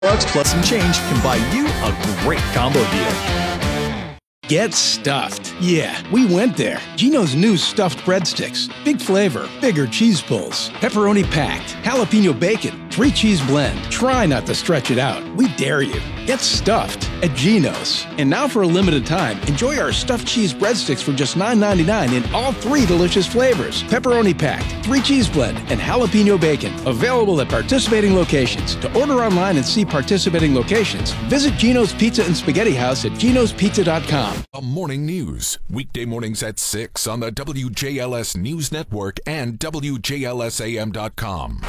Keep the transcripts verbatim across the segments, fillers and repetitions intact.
Bucks plus some change can buy you a great combo deal. Get stuffed. Yeah, we went there. Geno's new stuffed breadsticks. Big flavor, bigger cheese pulls, pepperoni packed, jalapeno bacon, three cheese blend. Try not to stretch it out. We dare you. Get stuffed at Geno's. And now for a limited time, enjoy our stuffed cheese breadsticks for just nine ninety-nine in all three delicious flavors. Pepperoni packed, three cheese blend, and jalapeno bacon. Available at participating locations. To order online and see participating locations, visit Geno's Pizza and Spaghetti House at genos pizza dot com. A morning news, weekday mornings at six on the W J L S News Network and W J L S A M dot com.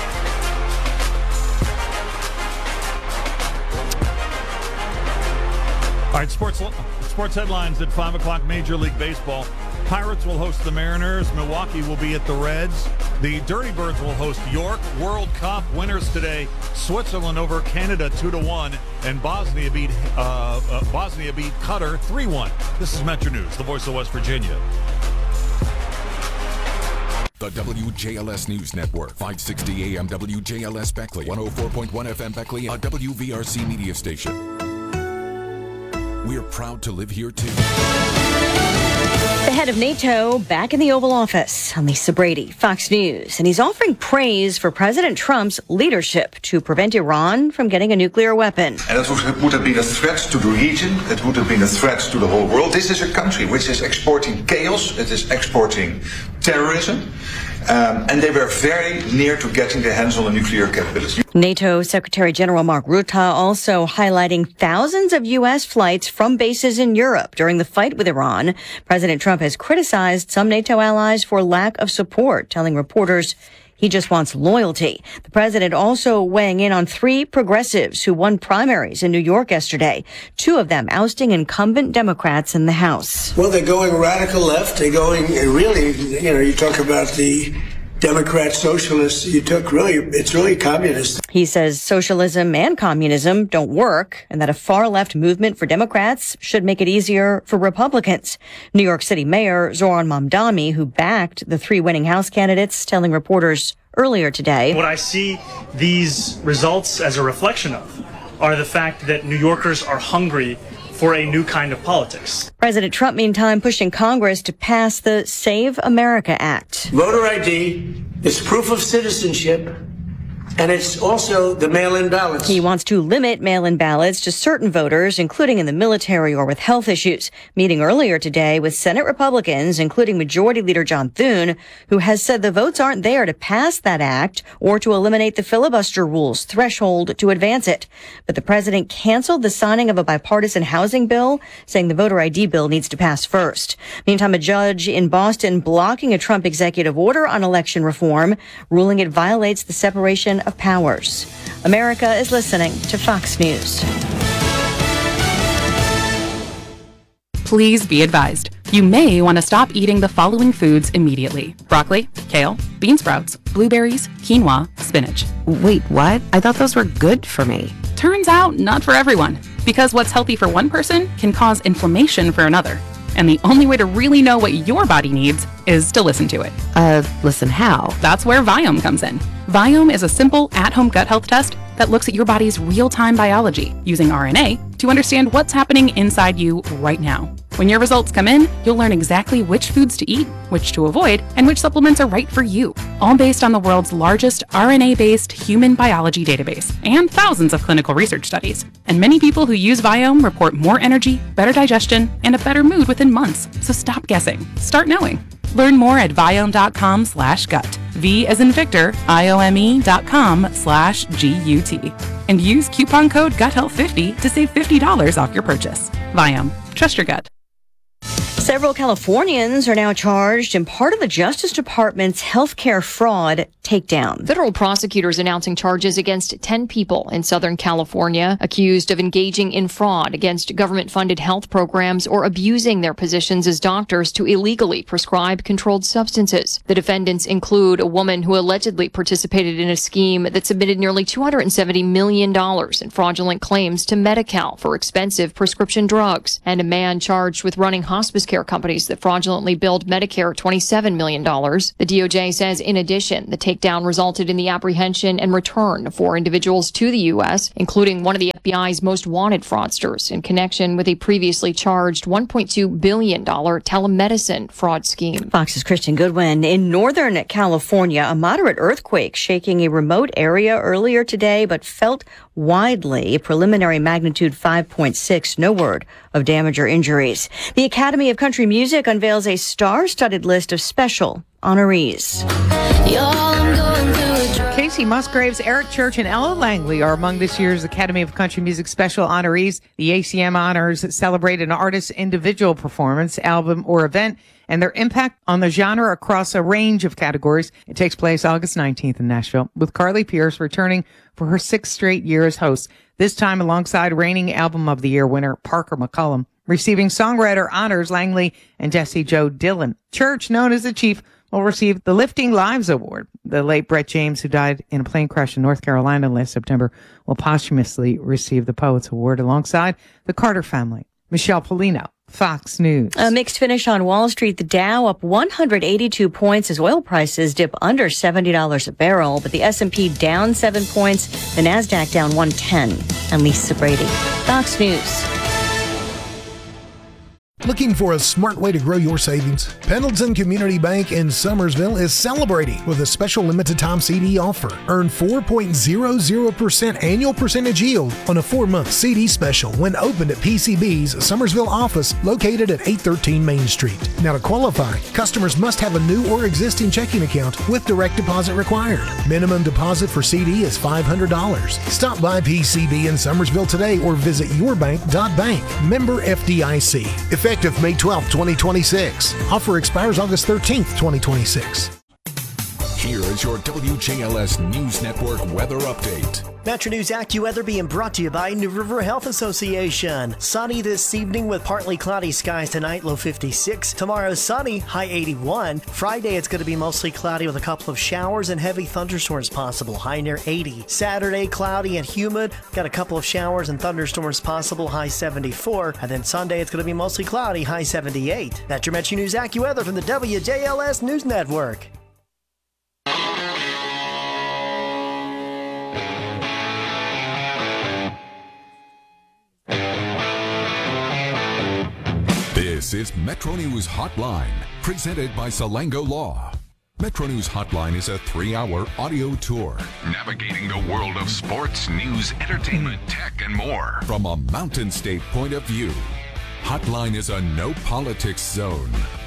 All right, sports sports headlines at five o'clock, Major League Baseball. Pirates will host the Mariners. Milwaukee will be at the Reds. The Dirty Birds will host York. World Cup winners today. Switzerland over Canada two to one. And Bosnia beat uh, uh, Bosnia beat Qatar three one. This is Metro News, the voice of West Virginia. The W J L S News Network, five sixty A M W J L S Beckley, one oh four point one F M Beckley, a W V R C media station. We're proud to live here, too. The head of NATO back in the Oval Office. I'm Lisa Brady, Fox News. And he's offering praise for President Trump's leadership to prevent Iran from getting a nuclear weapon. And it would, would have been a threat to the region. It would have been a threat to the whole world. This is a country which is exporting chaos. It is exporting terrorism. Um, and they were very near to getting their hands on a nuclear capability. NATO Secretary General Mark Rutte also highlighting thousands of U S flights from bases in Europe during the fight with Iran. President Trump has criticized some NATO allies for lack of support, telling reporters he just wants loyalty. The president also weighing in on three progressives who won primaries in New York yesterday, two of them ousting incumbent Democrats in the House. Well, they're going radical left. They're going really, you know, you talk about the Democrat socialists, you took really, it's really communist. He says socialism and communism don't work and that a far left movement for Democrats should make it easier for Republicans. New York City Mayor Zoran Mamdani, who backed the three winning House candidates, telling reporters earlier today. What I see these results as a reflection of are the fact that New Yorkers are hungry for a new kind of politics. President Trump, meantime, pushing Congress to pass the Save America Act. Voter I D is proof of citizenship, and it's also the mail-in ballots. He wants to limit mail-in ballots to certain voters, including in the military or with health issues. Meeting earlier today with Senate Republicans, including Majority Leader John Thune, who has said the votes aren't there to pass that act or to eliminate the filibuster rules threshold to advance it. But the president canceled the signing of a bipartisan housing bill, saying the voter I D bill needs to pass first. Meantime, a judge in Boston blocking a Trump executive order on election reform, ruling it violates the separation of powers. America is listening to Fox News. Please be advised. You may want to stop eating the following foods immediately. Broccoli, kale, bean sprouts, blueberries, quinoa, spinach. Wait, what? I thought those were good for me. Turns out, not for everyone. Because what's healthy for one person can cause inflammation for another. And the only way to really know what your body needs is to listen to it. Uh, listen how? That's where Viome comes in. Viome is a simple at-home gut health test that looks at your body's real-time biology using R N A to understand what's happening inside you right now. When your results come in, you'll learn exactly which foods to eat, which to avoid, and which supplements are right for you, all based on the world's largest R N A-based human biology database and thousands of clinical research studies. And many people who use Viome report more energy, better digestion, and a better mood within months. So stop guessing. Start knowing. Learn more at Viome.com slash gut. V as in Victor, I-O-M-E dot com slash G-U-T. And use coupon code gut health fifty to save fifty dollars off your purchase. Viome. Trust your gut. Several Californians are now charged in part of the Justice Department's healthcare fraud takedown. Federal prosecutors announcing charges against ten people in Southern California accused of engaging in fraud against government-funded health programs or abusing their positions as doctors to illegally prescribe controlled substances. The defendants include a woman who allegedly participated in a scheme that submitted nearly two hundred seventy million dollars in fraudulent claims to Medi-Cal for expensive prescription drugs, and a man charged with running hospice healthcare companies that fraudulently billed Medicare twenty-seven million dollars. The D O J says, in addition, the takedown resulted in the apprehension and return of four individuals to the U S, including one of the F B I's most wanted fraudsters in connection with a previously charged one point two billion dollars telemedicine fraud scheme. Fox's Christian Goodwin. In Northern California, a moderate earthquake shaking a remote area earlier today, but felt widely. Preliminary magnitude five point six. No word of damage or injuries. The Academy of Country Music unveils a star-studded list of special honorees. Casey Musgraves, Eric Church, and Ella Langley are among this year's Academy of Country Music special honorees. The A C M honors celebrate an artist's individual performance, album, or event, and their impact on the genre across a range of categories. It takes place August nineteenth in Nashville, with Carly Pearce returning for her sixth straight year as host, this time alongside reigning Album of the Year winner Parker McCollum. Receiving songwriter honors, Langley and Jesse Joe Dillon. Church, known as the Chief, will receive the Lifting Lives Award. The late Brett James, who died in a plane crash in North Carolina last September, will posthumously receive the Poets Award alongside the Carter family. Michelle Polino, Fox News. A mixed finish on Wall Street. The Dow up one hundred eighty-two points as oil prices dip under seventy dollars a barrel, but the S and P down seven points, the NASDAQ down one ten. I'm Lisa Brady, Fox News. Looking for a smart way to grow your savings? Pendleton Community Bank in Summersville is celebrating with a special limited time C D offer. Earn four point zero zero percent annual percentage yield on a four-month C D special when opened at P C B's Summersville office located at eight thirteen Main Street. Now, to qualify, customers must have a new or existing checking account with direct deposit required. Minimum deposit for C D is five hundred dollars. Stop by P C B in Summersville today or visit yourbank dot bank. Member F D I C. Effective May twelfth, twenty twenty-six. Offer expires August thirteenth, twenty twenty-six. Here is your W J L S News Network weather update. Metro News AccuWeather being brought to you by New River Health Association. Sunny this evening with partly cloudy skies tonight, low fifty-six. Tomorrow sunny, high eighty-one. Friday it's going to be mostly cloudy with a couple of showers and heavy thunderstorms possible, high near eighty. Saturday cloudy and humid, got a couple of showers and thunderstorms possible, high seventy-four. And then Sunday it's going to be mostly cloudy, high seventy-eight. That's your Metro News AccuWeather from the W J L S News Network. This is Metro News Hotline, presented by Salango Law. Metro News Hotline is a three-hour audio tour navigating the world of sports, news, entertainment, tech, and more from a Mountain State point of view. Hotline is a no-politics zone.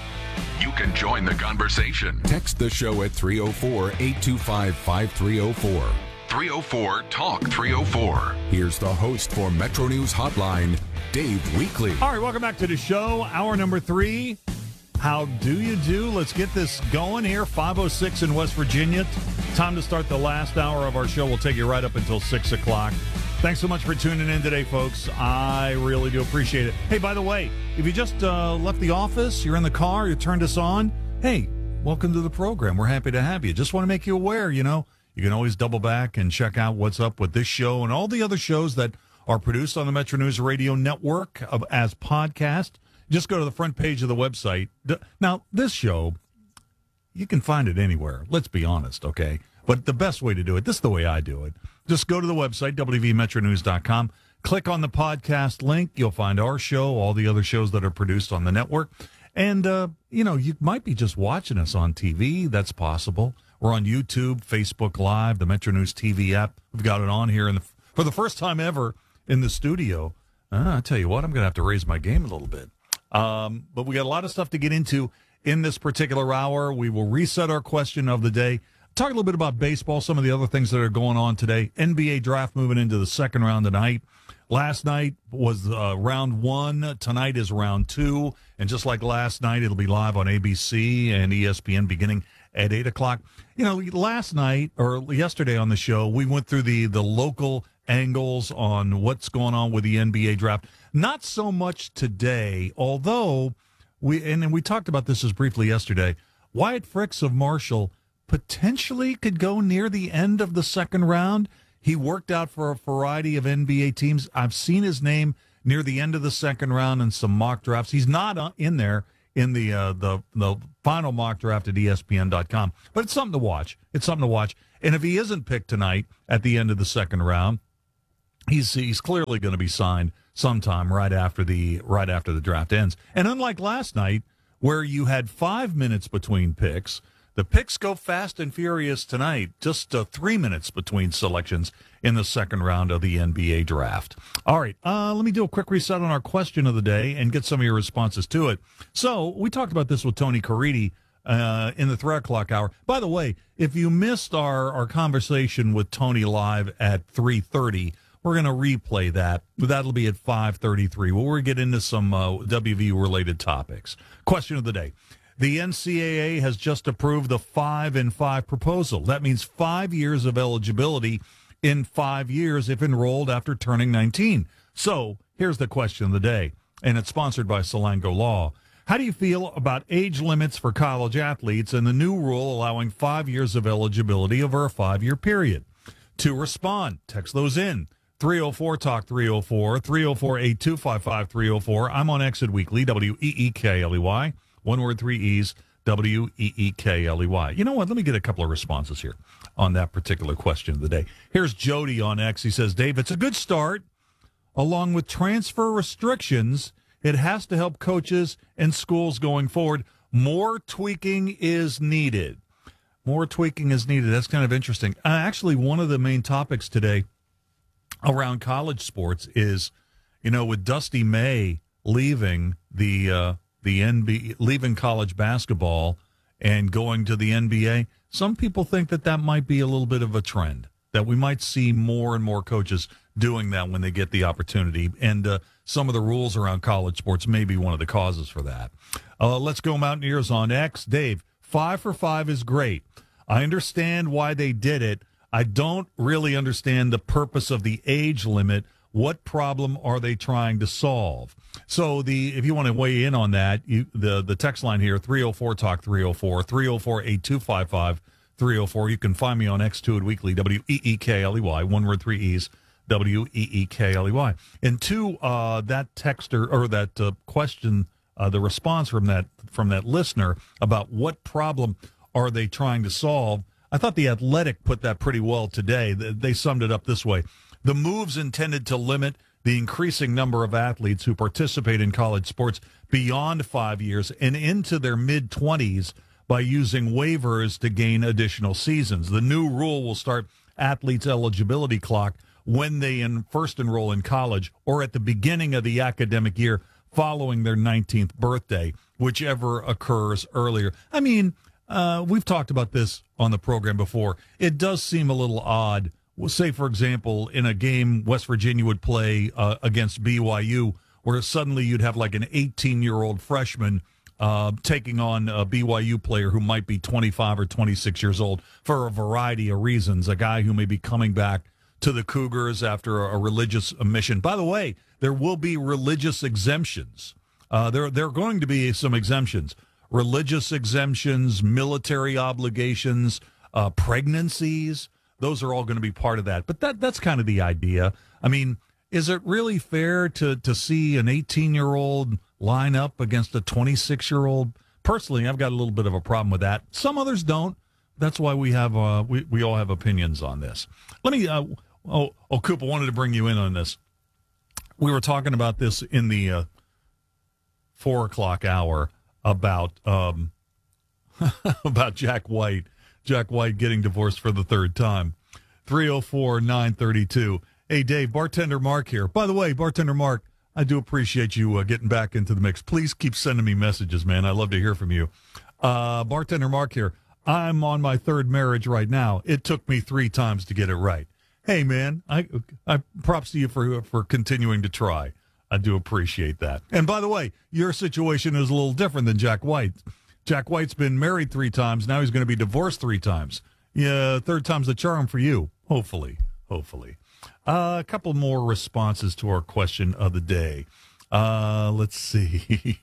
You can join the conversation. Text the show at three oh four, eight two five, five three oh four. three oh four, talk three oh four. Here's the host for Metro News Hotline, Dave Weekley. All right, welcome back to the show. Hour number three. How do you do? Let's get this going here. five oh six in West Virginia. Time to start the last hour of our show. We'll take you right up until six o'clock. Thanks so much for tuning in today, folks. I really do appreciate it. Hey, by the way, if you just uh, left the office, you're in the car, you turned us on, hey, welcome to the program. We're happy to have you. Just want to make you aware, you know, you can always double back and check out what's up with this show and all the other shows that are produced on the Metro News Radio Network as podcast. Just go to the front page of the website. Now, this show, you can find it anywhere. Let's be honest, okay? But the best way to do it, this is the way I do it. Just go to the website, w v metro news dot com. Click on the podcast link. You'll find our show, all the other shows that are produced on the network. And, uh, you know, you might be just watching us on T V. That's possible. We're on YouTube, Facebook Live, the Metro News T V app. We've got it on here in the, for the first time ever in the studio. Uh, I tell you what, I'm going to have to raise my game a little bit. Um, but we got a lot of stuff to get into in this particular hour. We will reset our question of the day. Talk a little bit about baseball, some of the other things that are going on today. N B A draft moving into the second round tonight. Last night was uh, round one. Tonight is round two. And just like last night, it'll be live on A B C and E S P N beginning at eight o'clock. You know, last night or yesterday on the show, we went through the, the local angles on what's going on with the N B A draft. Not so much today, although we, and we talked about this as briefly yesterday, Wyatt Fricks of Marshall potentially could go near the end of the second round. He worked out for a variety of N B A teams. I've seen his name near the end of the second round and some mock drafts. He's not uh, in there in the uh, the the final mock draft at E S P N dot com, but it's something to watch. It's something to watch. And if he isn't picked tonight at the end of the second round, he's he's clearly going to be signed sometime right after the right after the draft ends. And unlike last night, where you had five minutes between picks, the picks go fast and furious tonight. Just uh, three minutes between selections in the second round of the N B A draft. All right, uh, let me do a quick reset on our question of the day and get some of your responses to it. So we talked about this with Tony Caridi uh, in the three o'clock hour. By the way, if you missed our, our conversation with Tony live at three thirty, we're going to replay that. That'll be at five thirty-three. Well, we'll get into some uh, W V U-related topics. Question of the day. The N C double A has just approved the five and five proposal. That means five years of eligibility in five years if enrolled after turning nineteen. So here's the question of the day, and it's sponsored by Solango Law. How do you feel about age limits for college athletes and the new rule allowing five years of eligibility over a five-year period? To respond, text those in. three oh four talk three oh four, three oh four, eight two five five, three oh four. I'm on Exit Weekly, W E E K L E Y. One word, three E's, W E E K L E Y. You know what? Let me get a couple of responses here on that particular question of the day. Here's Jody on X. He says, Dave, it's a good start. Along with transfer restrictions, it has to help coaches and schools going forward. More tweaking is needed. More tweaking is needed. That's kind of interesting. Uh, actually, one of the main topics today around college sports is, you know, with Dusty May leaving the uh, the N B A, leaving college basketball and going to the N B A, some people think that that might be a little bit of a trend, that we might see more and more coaches doing that when they get the opportunity. And uh, some of the rules around college sports may be one of the causes for that. Uh, let's go Mountaineers on X. Dave, five for five is great. I understand why they did it. I don't really understand the purpose of the age limit. What problem are they trying to solve? So the if you want to weigh in on that, you, the, the text line here, three oh four talk three oh four, three oh four, eight two five five, three oh four. You can find me on X two at Weekly, W E E K L E Y, one word, three E's, W E E K L E Y. And two, uh, that texter, or that uh, question, uh, the response from that from that listener about what problem are they trying to solve, I thought The Athletic put that pretty well today. They summed it up this way. The move's intended to limit the increasing number of athletes who participate in college sports beyond five years and into their mid-twenties by using waivers to gain additional seasons. The new rule will start athletes' eligibility clock when they in first enroll in college or at the beginning of the academic year following their nineteenth birthday, whichever occurs earlier. I mean, uh, we've talked about this on the program before. It does seem a little odd. Well, say, for example, in a game West Virginia would play uh, against B Y U, where suddenly you'd have like an eighteen-year-old freshman uh, taking on a B Y U player who might be twenty-five or twenty-six years old for a variety of reasons, a guy who may be coming back to the Cougars after a, a religious mission. By the way, there will be religious exemptions. Uh, there, there are going to be some exemptions. Religious exemptions, military obligations, uh, pregnancies. Those are all going to be part of that. But that that's kind of the idea. I mean, is it really fair to, to see an eighteen-year-old line up against a twenty-six-year-old? Personally, I've got a little bit of a problem with that. Some others don't. That's why we have uh, we, we all have opinions on this. Let me, uh, oh, oh, Coop, I wanted to bring you in on this. We were talking about this in the uh, four o'clock hour about um, about Jack White. Jack White getting divorced for the third time. three oh four, nine thirty-two. Hey, Dave, Bartender Mark here. By the way, Bartender Mark, I do appreciate you uh, getting back into the mix. Please keep sending me messages, man. I love to hear from you. Uh, Bartender Mark here. I'm on my third marriage right now. It took me three times to get it right. Hey, man, I, I props to you for for continuing to try. I do appreciate that. And by the way, your situation is a little different than Jack White. Jack White's been married three times. Now he's going to be divorced three times. Yeah, third time's the charm for you. Hopefully, hopefully. Uh, a couple more responses to our question of the day. Uh, let's see.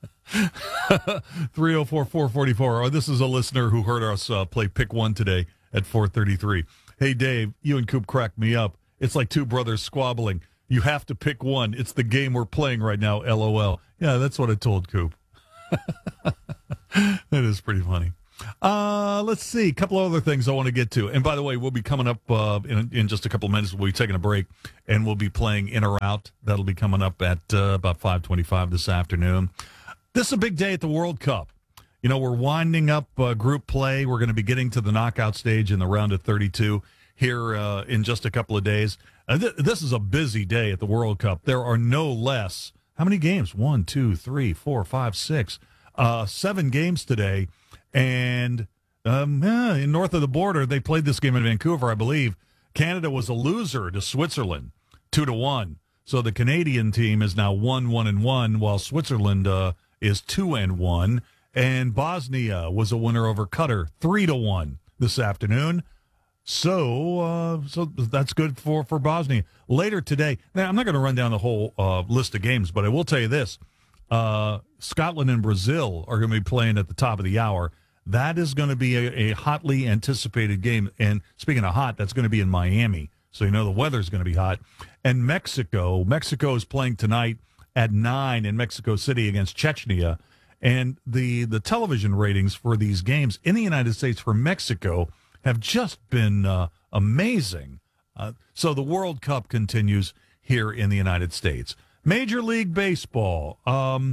three oh four, four forty-four. Oh, this is a listener who heard us uh, play Pick One today at four thirty-three. Hey, Dave, you and Coop cracked me up. It's like two brothers squabbling. You have to pick one. It's the game we're playing right now, LOL. Yeah, that's what I told Coop. That is pretty funny. Uh, let's see. A couple of other things I want to get to. And by the way, we'll be coming up uh, in, in just a couple of minutes. We'll be taking a break, and we'll be playing In or Out. That'll be coming up at uh, about five twenty-five this afternoon. This is a big day at the World Cup. You know, we're winding up uh, group play. We're going to be getting to the knockout stage in the round of thirty-two here uh, in just a couple of days. Uh, th- this is a busy day at the World Cup. There are no less. How many games? One, two, three, four, five, six. Uh, seven games today. And um, yeah, in north of the border, they played this game in Vancouver, I believe. Canada was a loser to Switzerland, two to one. So the Canadian team is now one, one, and one, while Switzerland uh, is two and one. And Bosnia was a winner over Qatar, three to one this afternoon. So, uh, so that's good for, for Bosnia. Later today, now I'm not going to run down the whole uh, list of games, but I will tell you this. Uh, Scotland and Brazil are going to be playing at the top of the hour. That is going to be a, a hotly anticipated game. And speaking of hot, that's going to be in Miami. So you know the weather's going to be hot. And Mexico, Mexico is playing tonight at nine in Mexico City against Chechnya. And the, the television ratings for these games in the United States for Mexico have just been uh, amazing. Uh, so the World Cup continues here in the United States. Major League Baseball. Um,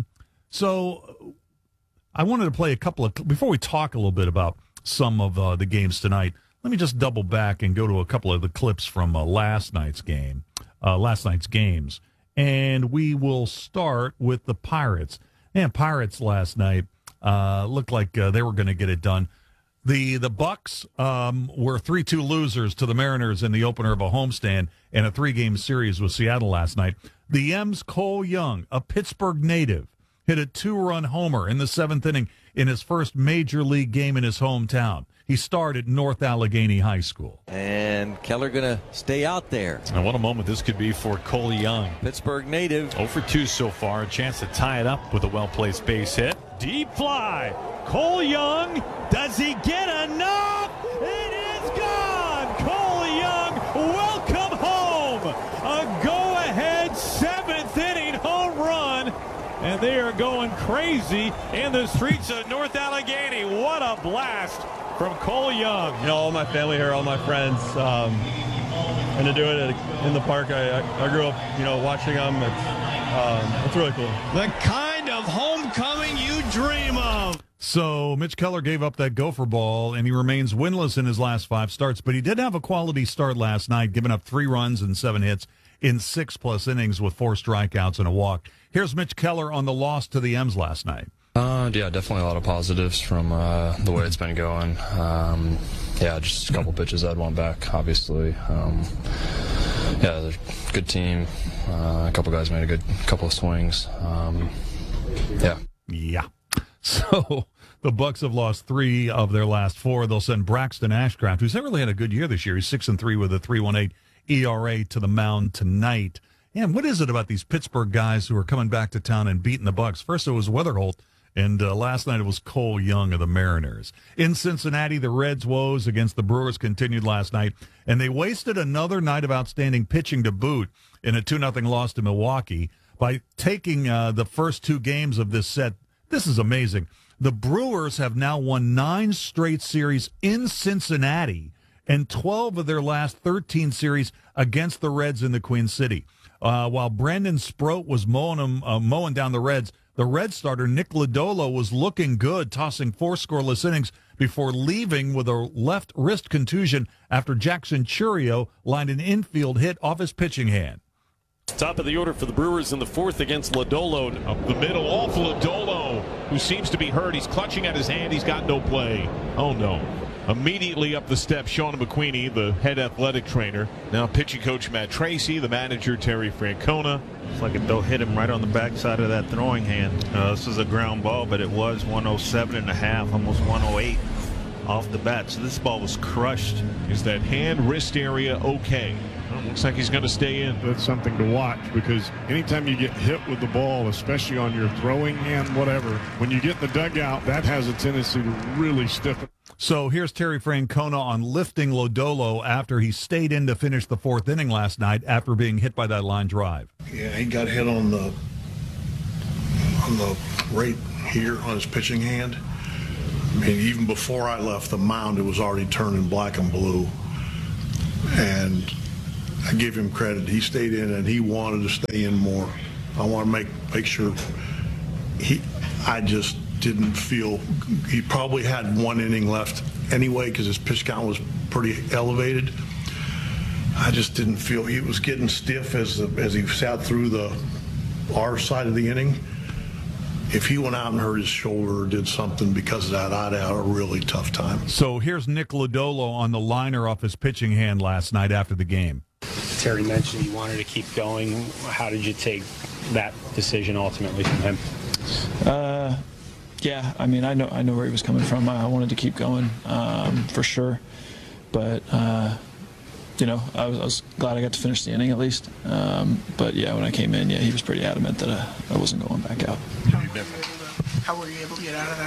so I wanted to play a couple of, before we talk a little bit about some of uh, the games tonight, let me just double back and go to a couple of the clips from uh, last night's game, uh, last night's games. And we will start with the Pirates. And Pirates last night uh, looked like uh, they were going to get it done. The the Bucks um, were three two losers to the Mariners in the opener of a homestand in a three-game series with Seattle last night. The M's Cole Young, a Pittsburgh native, hit a two-run homer in the seventh inning in his first major league game in his hometown. He starred at North Allegheny High School. And Keller going to stay out there. And what a moment this could be for Cole Young. Pittsburgh native. oh for two so far. A chance to tie it up with a well-placed base hit. Deep fly. Cole Young. Does he get enough? It is gone. Cole Young, welcome home. A go-ahead seventh inning home run. And they are going crazy in the streets of North Allegheny. What a blast from Cole Young. You know, all my family here, all my friends, um, and to do it in the park, I, I grew up, you know, watching them. It's, um, it's really cool. The kind of homecoming you dream of. So Mitch Keller gave up that gopher ball, and he remains winless in his last five starts. But he did have a quality start last night, giving up three runs and seven hits in six-plus innings with four strikeouts and a walk. Here's Mitch Keller on the loss to the M's last night. Uh, yeah, definitely a lot of positives from uh, the way it's been going. Um, yeah, just a couple pitches I'd want back, obviously. Um, yeah, they're a good team. Uh, a couple guys made a good couple of swings. Um, yeah. Yeah. So the Bucks have lost three of their last four. They'll send Braxton Ashcraft, who's never really had a good year this year. He's six and three with a three point one eight E R A to the mound tonight. And what is it about these Pittsburgh guys who are coming back to town and beating the Bucks? First it was Weatherholt, and uh, last night it was Cole Young of the Mariners. In Cincinnati, the Reds' woes against the Brewers continued last night, and they wasted another night of outstanding pitching to boot in a two nothing loss to Milwaukee by taking uh, the first two games of this set. This is amazing. The Brewers have now won nine straight series in Cincinnati and twelve of their last thirteen series against the Reds in the Queen City. Uh, while Brandon Sproat was mowing, them, uh, mowing down the Reds, the Red starter Nick Lodolo was looking good, tossing four scoreless innings before leaving with a left wrist contusion after Jackson Churio lined an infield hit off his pitching hand. Top of the order for the Brewers in the fourth against Lodolo. Up the middle, off Lodolo, who seems to be hurt. He's clutching at his hand. He's got no play. Oh, no. Immediately up the steps, Sean McQueenie, the head athletic trainer. Now pitching coach Matt Tracy, the manager Terry Francona. It's like they'll hit him right on the backside of that throwing hand. Uh, this is a ground ball, but it was one oh seven and a half, almost one oh eight off the bat. So this ball was crushed. Is that hand wrist area okay? Well, looks like he's going to stay in. That's something to watch, because anytime you get hit with the ball, especially on your throwing hand, whatever, when you get in the dugout, that has a tendency to really stiffen. So here's Terry Francona on lifting Lodolo after he stayed in to finish the fourth inning last night after being hit by that line drive. Yeah, he got hit on the on the right here on his pitching hand. I mean, even before I left the mound, it was already turning black and blue. And I give him credit. He stayed in, and he wanted to stay in more. I want to make make sure he. I just didn't feel he probably had one inning left anyway because his pitch count was pretty elevated. I just didn't feel he was getting stiff as the, as he sat through the our side of the inning. If he went out and hurt his shoulder or did something because of that, I'd have a really tough time. So here's Nick Lodolo on the liner off his pitching hand last night after the game. Terry mentioned he wanted to keep going. How did you take that decision ultimately from him? Uh, yeah, I mean, I know I know where he was coming from. I wanted to keep going um, for sure, but uh, you know, I was, I was glad I got to finish the inning at least. Um, but yeah, when I came in, yeah, he was pretty adamant that I, I wasn't going back out. How were you able to get out of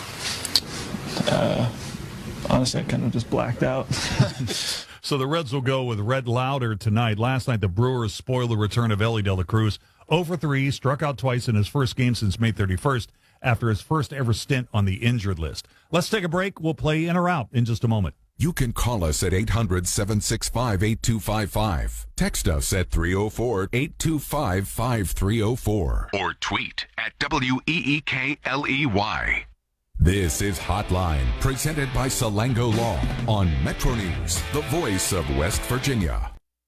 that inning? Uh, honestly, I kind of just blacked out. So the Reds will go with Red Lauder tonight. Last night, the Brewers spoiled the return of Ellie De La Cruz. oh for three, struck out twice in his first game since May thirty-first after his first ever stint on the injured list. Let's take a break. We'll play in or out in just a moment. You can call us at eight hundred, seven six five, eight two five five. Text us at three oh four, eight two five, five three oh four. Or tweet at W E E K L E Y. This is Hotline, presented by Salango Law on Metro News, the voice of West Virginia.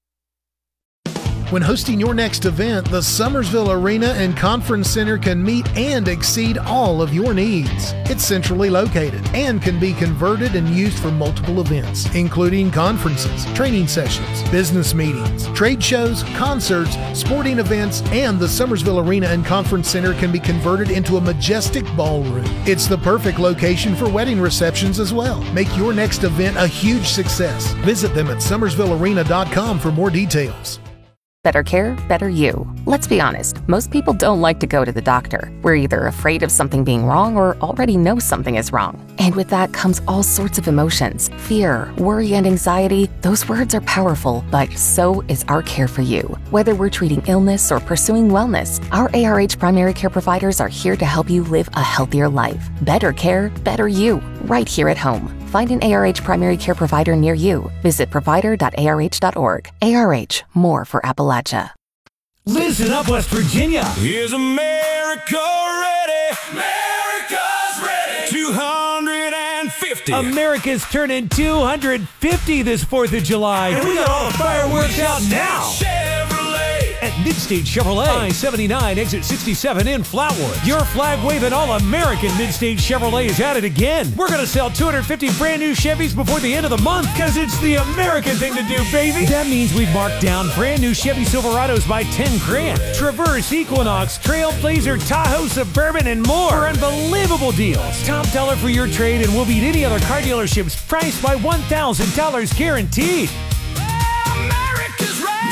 When hosting your next event, the Summersville Arena and Conference Center can meet and exceed all of your needs. It's centrally located and can be converted and used for multiple events, including conferences, training sessions, business meetings, trade shows, concerts, sporting events, and the Summersville Arena and Conference Center can be converted into a majestic ballroom. It's the perfect location for wedding receptions as well. Make your next event a huge success. Visit them at summersville arena dot com for more details. Better care, better you. Let's be honest, most people don't like to go to the doctor. We're either afraid of something being wrong or already know something is wrong. And with that comes all sorts of emotions. Fear, worry, and anxiety. Those words are powerful, but so is our care for you. Whether we're treating illness or pursuing wellness, our A R H primary care providers are here to help you live a healthier life. Better care, better you. Right here at home. Find an A R H primary care provider near you. Visit provider dot A R H dot org. A R H, more for Appalachia. Listen up, West Virginia. Is America ready? America's ready. two hundred fifty. America's turning two hundred fifty this fourth of July. And we got all the fireworks out now. Chevrolet. At Midstate Chevrolet, I seventy-nine, exit sixty-seven in Flatwood. Your flag-waving all-American Midstate Chevrolet is at it again. We're going to sell two hundred fifty brand new Chevys before the end of the month because it's the American thing to do, baby. That means we've marked down brand new Chevy Silverados by ten grand. Traverse, Equinox, Trailblazer, Tahoe, Suburban, and more for unbelievable deals. Top dollar for your trade and we'll beat any other car dealerships priced by one thousand dollars guaranteed. America's ready.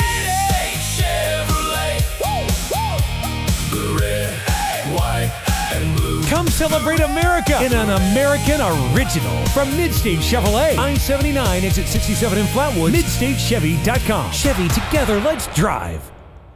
Come celebrate America in an American original from Midstate Chevrolet. I seventy-nine, exit sixty-seven in Flatwood. midstate chevy dot com. Chevy, together, let's drive.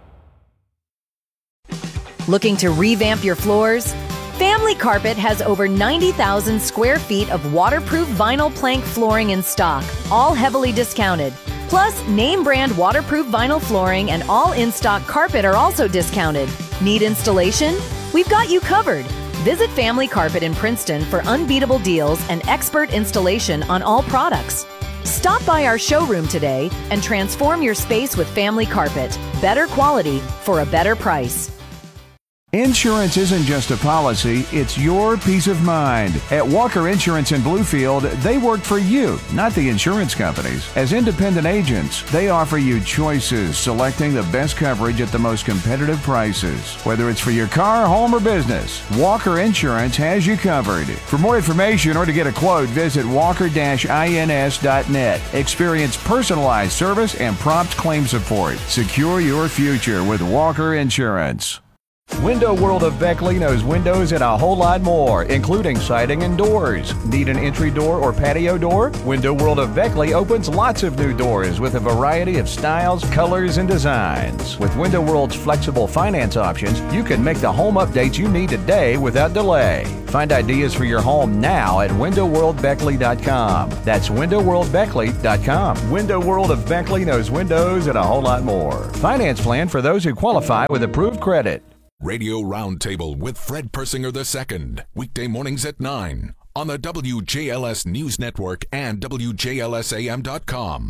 Looking to revamp your floors? Family Carpet has over ninety thousand square feet of waterproof vinyl plank flooring in stock, all heavily discounted. Plus, name brand waterproof vinyl flooring and all in-stock carpet are also discounted. Need installation? We've got you covered. Visit Family Carpet in Princeton for unbeatable deals and expert installation on all products. Stop by our showroom today and transform your space with Family Carpet. Better quality for a better price. Insurance isn't just a policy, it's your peace of mind. At Walker Insurance in Bluefield, they work for you, not the insurance companies. As independent agents, they offer you choices, selecting the best coverage at the most competitive prices. Whether it's for your car, home, or business, Walker Insurance has you covered. For more information or to get a quote, visit walker dash ins dot net. Experience personalized service and prompt claim support. Secure your future with Walker Insurance. Window World of Beckley knows windows and a whole lot more, including siding and doors. Need an entry door or patio door? Window World of Beckley opens lots of new doors with a variety of styles, colors, and designs. With Window World's flexible finance options, you can make the home updates you need today without delay. Find ideas for your home now at window world beckley dot com. That's window world beckley dot com. Window World of Beckley knows windows and a whole lot more. Finance plan for those who qualify with approved credit. Radio Roundtable with Fred Persinger the Second, weekday mornings at nine on the W J L S News Network and W J L S A M dot com.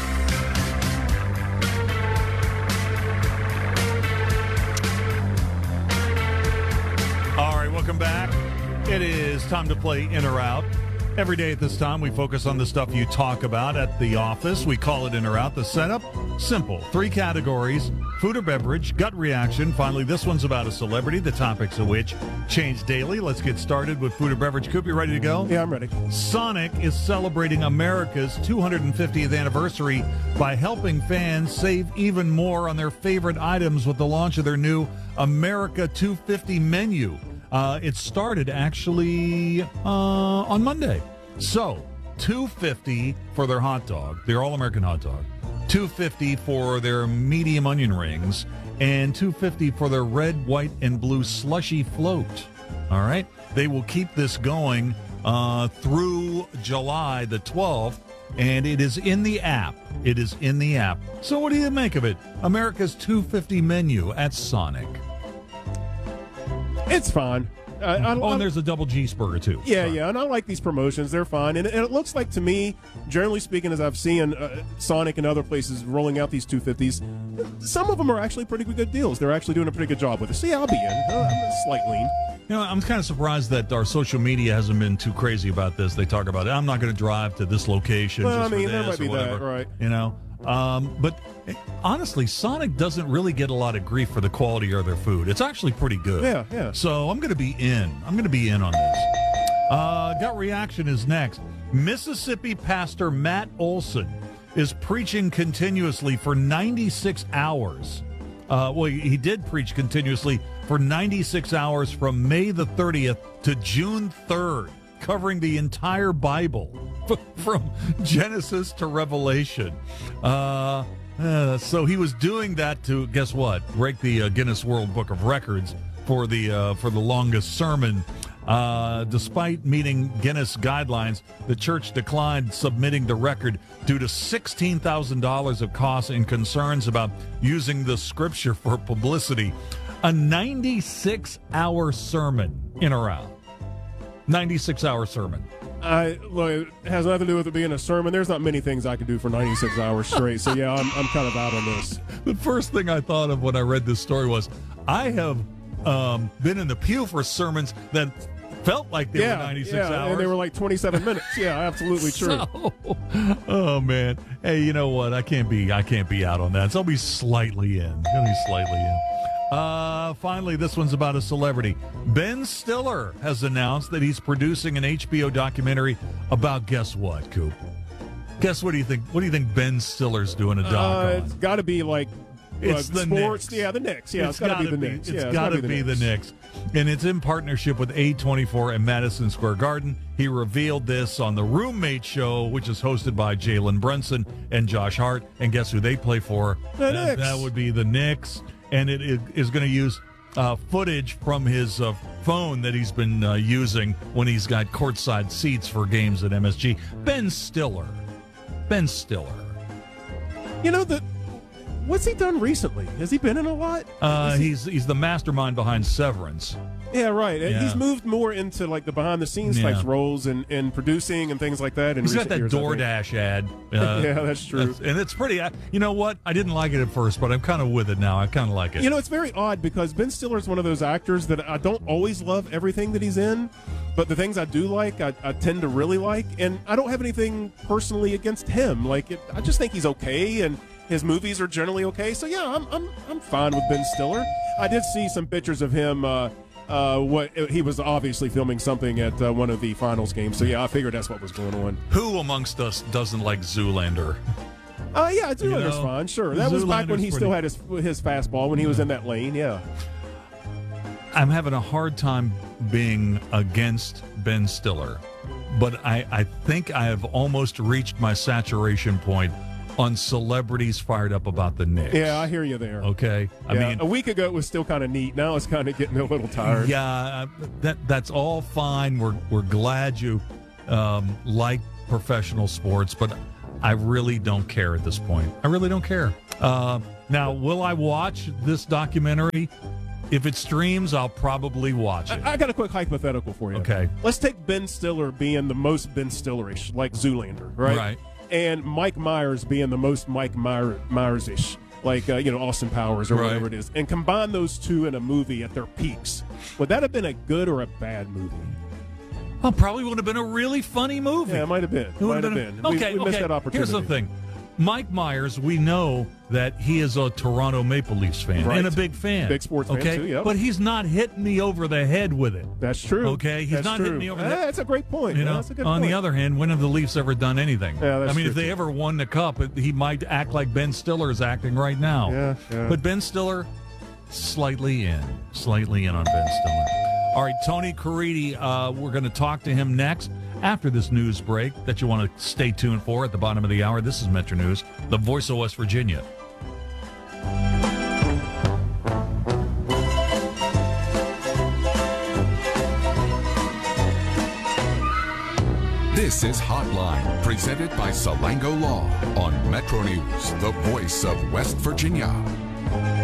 All right, welcome back. It is time to play In or Out. Every day at this time, we focus on the stuff you talk about at the office. We call it In or Out. The setup, simple. Three categories, food or beverage, gut reaction. Finally, this one's about a celebrity, the topics of which change daily. Let's get started with food or beverage. Coop, you ready to go? Yeah, I'm ready. Sonic is celebrating America's two hundred fiftieth anniversary by helping fans save even more on their favorite items with the launch of their new America two fifty menu. Uh, it started actually uh, on Monday. So, two fifty for their hot dog, their all-American hot dog, two fifty for their medium onion rings, and two fifty for their red, white, and blue slushy float. All right? They will keep this going uh, through July the twelfth, and it is in the app. It is in the app. So what do you make of it? America's two fifty menu at Sonic. It's fine. I, I, oh, and there's a double G Spurger, too. Yeah, Sorry. yeah, and I like these promotions. They're fine. And, and it looks like to me, generally speaking, as I've seen uh, Sonic and other places rolling out these two fifties, some of them are actually pretty good deals. They're actually doing a pretty good job with it. So, yeah, I'll be in. Uh, I'm a slight lean. You know, I'm kind of surprised that our social media hasn't been too crazy about this. They talk about, I'm not going to drive to this location. Well, just I mean, for there this might be or whatever, that, right. You know? Um, but honestly, Sonic doesn't really get a lot of grief for the quality of their food. It's actually pretty good. Yeah, yeah. So I'm going to be in. I'm going to be in on this. Uh, gut reaction is next. Mississippi pastor Matt Olson is preaching continuously for ninety-six hours. Uh, well, he did preach continuously for ninety-six hours from May the thirtieth to June third, covering the entire Bible from Genesis to Revelation. Uh, uh, so he was doing that to, guess what, break the uh, Guinness World Book of Records for the uh, for the longest sermon. Uh, despite meeting Guinness guidelines, the church declined submitting the record due to sixteen thousand dollars of costs and concerns about using the scripture for publicity. A ninety-six hour sermon in or out. ninety-six hour sermon. I, look, it has nothing to do with it being a sermon. There's not many things I can do for ninety-six hours straight. So, yeah, I'm, I'm kind of out on this. The first thing I thought of when I read this story was, I have um, been in the pew for sermons that felt like they yeah, were ninety-six yeah, hours. And they were like twenty-seven minutes. Yeah, absolutely true. So, oh, man. Hey, you know what? I can't be I can't be out on that. So I'll be slightly in. I'll be slightly in. Uh, finally, this one's about a celebrity. Ben Stiller has announced that he's producing an H B O documentary about, guess what, Coop? Guess what do you think? What do you think Ben Stiller's doing a doc uh, on? It's got to be like it's uh, the sports. Knicks. Yeah, the Knicks. Yeah, it's, it's got to be be the be, Knicks. It's yeah, got to be, be the, the Knicks. Knicks. And it's in partnership with A twenty-four and Madison Square Garden. He revealed this on the Roommate Show, which is hosted by Jalen Brunson and Josh Hart. And guess who they play for? The that, Knicks. That would be the Knicks. And it, it is going to use uh, footage from his uh, phone that he's been uh, using when he's got courtside seats for games at M S G. Ben Stiller. Ben Stiller. You know, the what's he done recently? Has he been in a lot? Uh, he... he's he's the mastermind behind Severance. Yeah, right. Yeah. He's moved more into like the behind the scenes Yeah. types roles and, and producing and things like that. In He's got recent that years, I think. DoorDash ad. Uh, yeah, that's true. that's- and it's pretty. I- You know what? I didn't like it at first, but I'm kind of with it now. I kind of like it. You know, it's very odd because Ben Stiller is one of those actors that I don't always love everything that he's in, but the things I do like, I, I tend to really like, and I don't have anything personally against him. Like, it, I just think he's okay, and his movies are generally okay. So yeah, I'm I'm I'm fine with Ben Stiller. I did see some pictures of him. Uh, uh, what he was obviously filming something at uh, one of the finals games. So yeah, I figured that's what was going on. Who amongst us doesn't like Zoolander? Uh, yeah, Zoolander's know, fine. Sure, that was back when Zoolander's he still pretty- had his his fastball when he was in that lane. Yeah. I'm having a hard time being against Ben Stiller, but I, I think I have almost reached my saturation point on celebrities fired up about the Knicks. Yeah, I hear you there. Okay, I yeah, mean, a week ago it was still kind of neat. Now it's kind of getting a little tired. Yeah, that that's all fine. We're we're glad you um, like professional sports, but I really don't care at this point. I really don't care. Uh, now, will I watch this documentary? If it streams, I'll probably watch it. I, I got a quick hypothetical for you. Okay. Let's take Ben Stiller being the most Ben Stiller-ish, like Zoolander, right? Right. And Mike Myers being the most Mike Myers- Myers-ish, like, uh, you know, Austin Powers or Right. whatever it is, and combine those two in a movie at their peaks. Would that have been a good or a bad movie? Well, probably would have been a really funny movie. Yeah, it might have been. It might would have have been. been. We- Okay, we, missed okay. that opportunity. Here's the thing. Mike Myers, we know that he is a Toronto Maple Leafs fan Right. and a big fan. Big sports fan, okay? too, yep. But he's not hitting me over the head with it. That's true. Okay? He's That's not true. hitting me over the Eh, head. That's a great point. You Yeah, know, that's a good on point. the other hand, when have the Leafs ever done anything? Yeah, that's I mean, true, if they too. ever won the cup, it, he might act like Ben Stiller is acting right now. Yeah, yeah. But Ben Stiller, slightly in. Slightly in on Ben Stiller. All right, Tony Caridi, uh, we're going to talk to him next after this news break that you want to stay tuned for at the bottom of the hour. This is Metro News, the voice of West Virginia. This is Hotline, presented by Salango Law on Metro News, the voice of West Virginia.